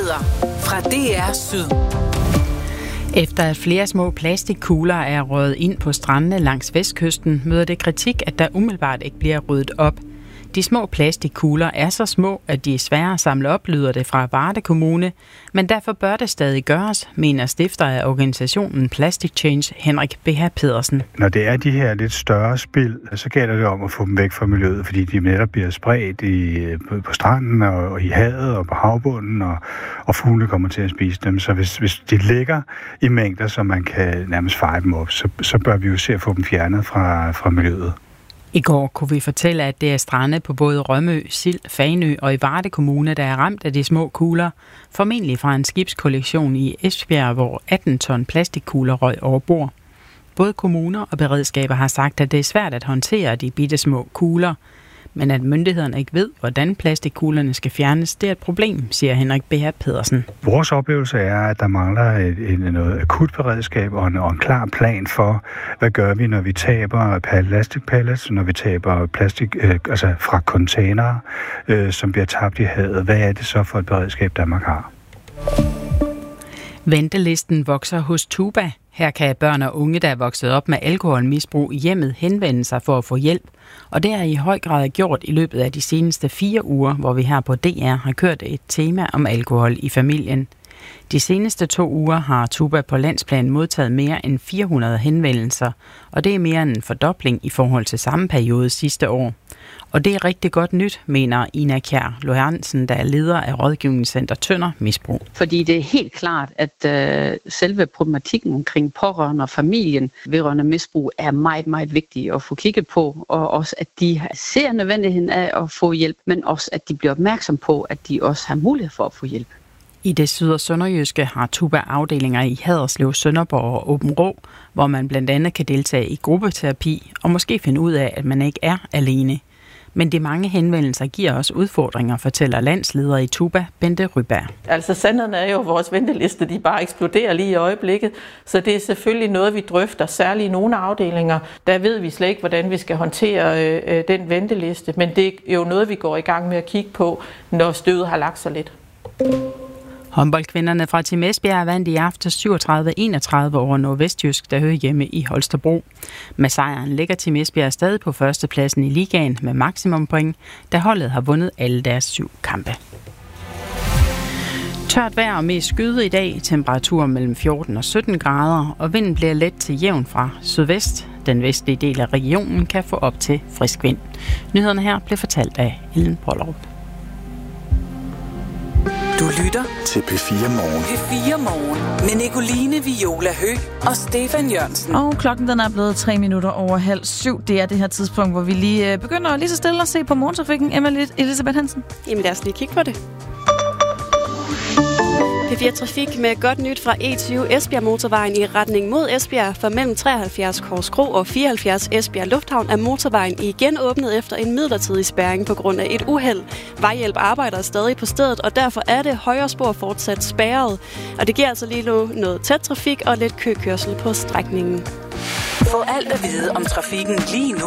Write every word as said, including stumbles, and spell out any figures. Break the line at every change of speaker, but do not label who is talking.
Nyheder fra D R Syd.
Efter at flere små plastikkugler er røget ind på strandene langs vestkysten, møder det kritik, at der umiddelbart ikke bliver ryddet op. De små plastikkugler er så små, at de er svære at samle op, lyder det fra Varde Kommune, men derfor bør det stadig gøres, mener stifter af organisationen Plastic Change, Henrik B H Pedersen.
Når det er de her lidt større spild, så gælder det om at få dem væk fra miljøet, fordi de netop bliver spredt i, på stranden og, og i havet og på havbunden, og, og fugle kommer til at spise dem. Så hvis, hvis de ligger i mængder, så man kan nærmest feje dem op, så, så bør vi jo se at få dem fjernet fra, fra miljøet.
I går kunne vi fortælle, at det er strande på både Rømø, Sild, Fanø og i Varde Kommune, der er ramt af de små kugler, formentlig fra en skibskollektion i Esbjerg, hvor atten ton plastikkugler røg over bord. Både kommuner og beredskaber har sagt, at det er svært at håndtere de bitte små kugler, men at myndighederne ikke ved, hvordan plastikkuglerne skal fjernes, det er et problem, siger Henrik B H Pedersen.
Vores oplevelse er, at der mangler et, et, noget akut beredskab og en, og en klar plan for, hvad gør vi, når vi taber plastikpallets, når vi taber plastik øh, altså fra containere, øh, som bliver tabt i havet. Hvad er det så for et beredskab, Danmark har?
Ventelisten vokser hos Tuba. Her kan børn og unge, der er vokset op med alkoholmisbrug i hjemmet, henvende sig for at få hjælp. Og det er i høj grad gjort i løbet af de seneste fire uger, hvor vi her på D R har kørt et tema om alkohol i familien. De seneste to uger har Tuba på landsplan modtaget mere end fire hundrede henvendelser, og det er mere end en fordobling i forhold til samme periode sidste år. Og det er rigtig godt nyt, mener Ina Kjær Lorentzen, der er leder af Rådgivningscenter Tønder Misbrug.
Fordi det er helt klart, at øh, selve problematikken omkring pårørende og familien vedrørende misbrug er meget, meget vigtig at få kigget på, og også at de ser nødvendigheden af at få hjælp, men også at de bliver opmærksom på, at de også har mulighed for at få hjælp.
I det syd- og sønderjyske har Tuba afdelinger i Haderslev, Sønderborg og Aabenraa, hvor man blandt andet kan deltage i gruppeterapi og måske finde ud af, at man ikke er alene. Men de mange henvendelser giver også udfordringer, fortæller landsleder i Tuba, Bente Ryberg.
Altså sandheden er jo, at vores venteliste de bare eksploderer lige i øjeblikket, så det er selvfølgelig noget, vi drøfter, særligt i nogle afdelinger. Der ved vi slet ikke, hvordan vi skal håndtere øh, den venteliste, men det er jo noget, vi går i gang med at kigge på, når støvet har lagt sig lidt.
Håndboldkvinderne fra Team Esbjerg vandt i aften syvogtredive enogtredive over Nordvestjysk, der hører hjemme i Holstebro. Med sejren ligger Team Esbjerg stadig på førstepladsen i ligaen med maksimumpoint, da holdet har vundet alle deres syv kampe. Tørt vejr og mest skyde i dag, temperatur mellem fjorten og sytten grader, og vinden bliver let til jævn fra sydvest. Den vestlige del af regionen kan få op til frisk vind. Nyhederne her blev fortalt af Ellen Pollerup.
Du lytter
til P fire Morgen.
P fire Morgen med Nicoline Viola Høgh og Stefan Jørgensen.
Og klokken den er blevet tre minutter over halv syv. Det er det her tidspunkt, hvor vi lige begynder lige så stille at se på morgentrafikken. Emma Elisabeth Hansen.
Jamen lad os lige kigge på det. P fire Trafik med godt nyt fra E tyve Esbjerg motorvejen i retning mod Esbjerg, for mellem treoghalvfjerds Korskro og fireoghalvfjerds Esbjerg Lufthavn er motorvejen igen åbnet efter en midlertidig spærring på grund af et uheld. Vejhjælp arbejder stadig på stedet, og derfor er det højre spor fortsat spærret. Og det giver altså lige nu noget tæt trafik og lidt køkørsel på strækningen.
Få alt at vide om trafikken lige nu